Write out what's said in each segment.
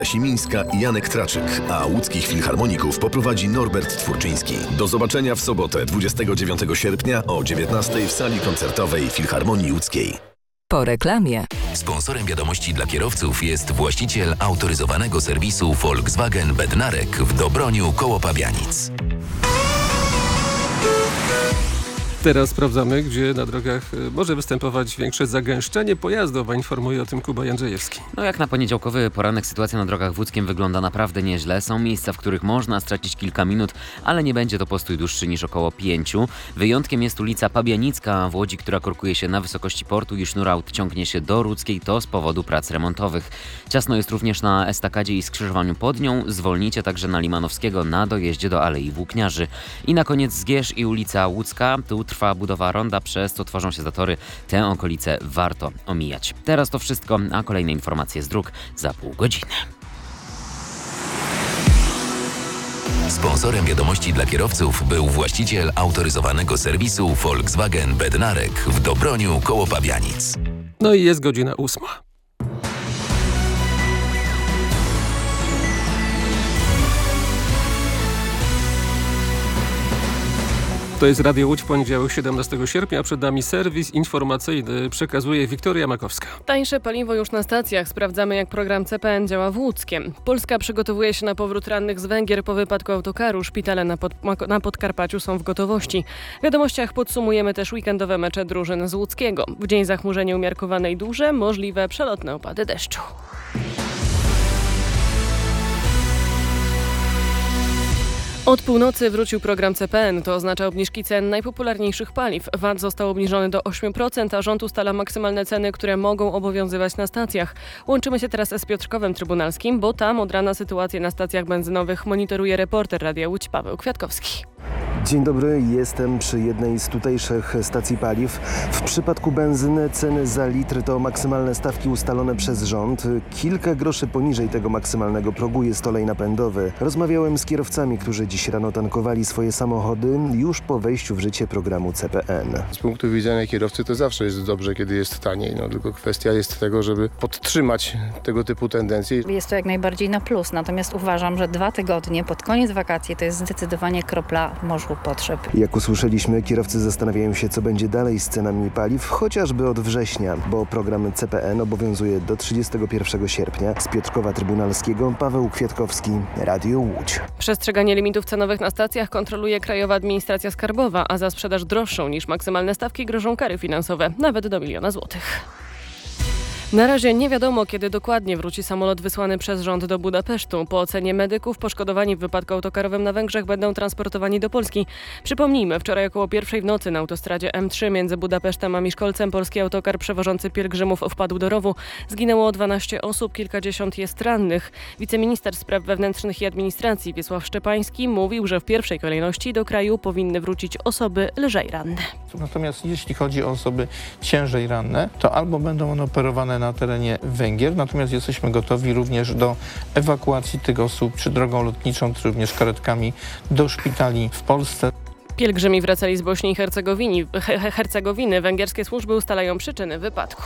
Simińska i Janek Traczyk, a łódzkich filharmoników poprowadzi Norbert Twórczyński. Do zobaczenia w sobotę 29 sierpnia o 19 w sali koncertowej Filharmonii Łódzkiej. Po reklamie. Sponsorem wiadomości dla kierowców jest właściciel autoryzowanego serwisu Volkswagen Bednarek w Dobroniu koło Pabianic. Teraz sprawdzamy, gdzie na drogach może występować większe zagęszczenie pojazdów, a informuje o tym Kuba Jędrzejewski. Jak na poniedziałkowy poranek sytuacja na drogach w Łódzkiem wygląda naprawdę nieźle. Są miejsca, w których można stracić kilka minut, ale nie będzie to postój dłuższy niż około 5. Wyjątkiem jest ulica Pabianicka w Łodzi, która korkuje się na wysokości portu i sznur aut ciągnie się do Rudzkiej, to z powodu prac remontowych. Ciasno jest również na estakadzie i skrzyżowaniu pod nią. Zwolnijcie także na Limanowskiego na dojeździe do Alei Włókniarzy. I na koniec Zgierz i ulica Łódzka. Tu trwa budowa ronda, przez co tworzą się zatory. Tę okolicę warto omijać. Teraz to wszystko, a kolejne informacje z dróg za pół godziny. Sponsorem wiadomości dla kierowców był właściciel autoryzowanego serwisu Volkswagen Bednarek w Dobroniu koło Pabianic. No i jest godzina 8. To jest Radio Łódź, poniedziałek 17 sierpnia. Przed nami serwis informacyjny. Przekazuje Wiktoria Makowska. Tańsze paliwo już na stacjach. Sprawdzamy, jak program CPN działa w Łódzkiem. Polska przygotowuje się na powrót rannych z Węgier po wypadku autokaru. Szpitale na Podkarpaciu są w gotowości. W wiadomościach podsumujemy też weekendowe mecze drużyn z Łódzkiego. W dzień zachmurzenie umiarkowane i duże, możliwe przelotne opady deszczu. Od północy wrócił program CPN, to oznacza obniżki cen najpopularniejszych paliw. VAT został obniżony do 8%, a rząd ustala maksymalne ceny, które mogą obowiązywać na stacjach. Łączymy się teraz z Piotrkowem Trybunalskim, bo tam od rana sytuację na stacjach benzynowych monitoruje reporter Radia Łódź Paweł Kwiatkowski. Dzień dobry, jestem przy jednej z tutejszych stacji paliw. W przypadku benzyny ceny za litr to maksymalne stawki ustalone przez rząd. Kilka groszy poniżej tego maksymalnego progu jest olej napędowy. Rozmawiałem z kierowcami, którzy dziś rano tankowali swoje samochody już po wejściu w życie programu CPN. Z punktu widzenia kierowcy to zawsze jest dobrze, kiedy jest taniej. Tylko kwestia jest tego, żeby podtrzymać tego typu tendencje. Jest to jak najbardziej na plus, natomiast uważam, że 2 tygodnie pod koniec wakacji to jest zdecydowanie kropla morzu potrzeb. Jak usłyszeliśmy, kierowcy zastanawiają się, co będzie dalej z cenami paliw, chociażby od września, bo program CPN obowiązuje do 31 sierpnia. Z Piotrkowa Trybunalskiego Paweł Kwiatkowski, Radio Łódź. Przestrzeganie limitów cenowych na stacjach kontroluje Krajowa Administracja Skarbowa, a za sprzedaż droższą niż maksymalne stawki grożą kary finansowe, nawet do 1 000 000 złotych. Na razie nie wiadomo, kiedy dokładnie wróci samolot wysłany przez rząd do Budapesztu. Po ocenie medyków poszkodowani w wypadku autokarowym na Węgrzech będą transportowani do Polski. Przypomnijmy, wczoraj około 1:00 w nocy na autostradzie M3 między Budapesztem a Miszkolcem polski autokar przewożący pielgrzymów wpadł do rowu. Zginęło 12 osób, kilkadziesiąt jest rannych. Wiceminister spraw wewnętrznych i administracji Wiesław Szczepański mówił, że w pierwszej kolejności do kraju powinny wrócić osoby lżej ranne. Natomiast jeśli chodzi o osoby ciężej ranne, to albo będą one operowane na terenie Węgier, natomiast jesteśmy gotowi również do ewakuacji tych osób czy drogą lotniczą, czy również karetkami do szpitali w Polsce. Pielgrzymi wracali z Bośni i Hercegowiny. Węgierskie służby ustalają przyczyny wypadku.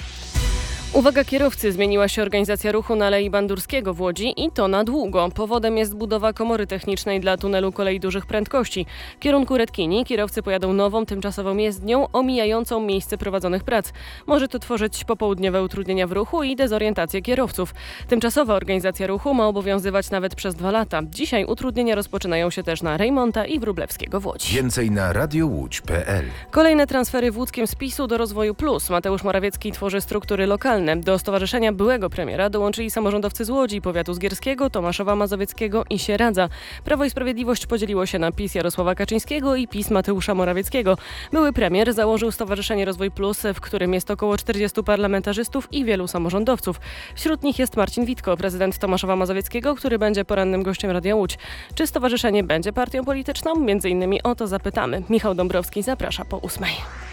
Uwaga kierowcy, zmieniła się organizacja ruchu na Alei Bandurskiego w Łodzi i to na długo. Powodem jest budowa komory technicznej dla tunelu kolei dużych prędkości. W kierunku Redkini kierowcy pojadą nową, tymczasową jezdnią omijającą miejsce prowadzonych prac. Może to tworzyć popołudniowe utrudnienia w ruchu i dezorientację kierowców. Tymczasowa organizacja ruchu ma obowiązywać nawet przez 2 lata. Dzisiaj utrudnienia rozpoczynają się też na Rejmonta i Wróblewskiego w Łodzi. Więcej na radiołódź.pl. Kolejne transfery w łódzkim spisu do Rozwoju Plus. Mateusz Morawiecki tworzy struktury lokalne. Do stowarzyszenia byłego premiera dołączyli samorządowcy z Łodzi, powiatu zgierskiego, Tomaszowa Mazowieckiego i Sieradza. Prawo i Sprawiedliwość podzieliło się na PiS Jarosława Kaczyńskiego i PiS Mateusza Morawieckiego. Były premier założył Stowarzyszenie Rozwój Plus, w którym jest około 40 parlamentarzystów i wielu samorządowców. Wśród nich jest Marcin Witko, prezydent Tomaszowa Mazowieckiego, który będzie porannym gościem Radia Łódź. Czy stowarzyszenie będzie partią polityczną? Między innymi o to zapytamy. Michał Dąbrowski zaprasza po 8:00.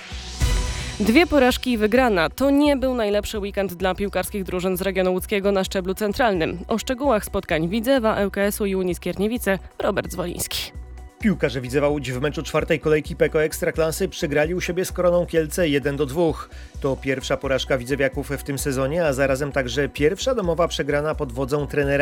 2 porażki i wygrana. To nie był najlepszy weekend dla piłkarskich drużyn z regionu łódzkiego na szczeblu centralnym. O szczegółach spotkań Widzewa, ŁKS-u i Unii Skierniewice Robert Zwoliński. Piłkarze Widzewa Łódź w meczu czwartej kolejki PKO Ekstraklasy przegrali u siebie z Koroną Kielce 1-2. To pierwsza porażka widzewiaków w tym sezonie, a zarazem także pierwsza domowa przegrana pod wodzą trenera